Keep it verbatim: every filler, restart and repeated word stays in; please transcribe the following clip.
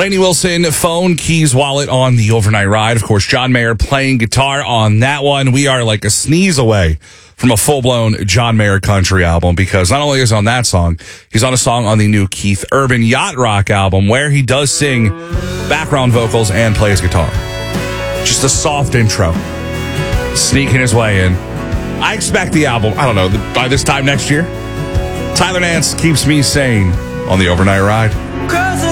Lainey Wilson, phone, keys, wallet on the overnight ride. Of course, John Mayer playing guitar on that one. We are like a sneeze away from a full-blown John Mayer country album, because not only is he on that song, he's on a song on the new Keith Urban Yacht Rock album where he does sing background vocals and plays guitar. Just a soft intro, sneaking his way in. I expect the album, I don't know, by this time next year. Tyler Nance keeps me sane on the overnight ride.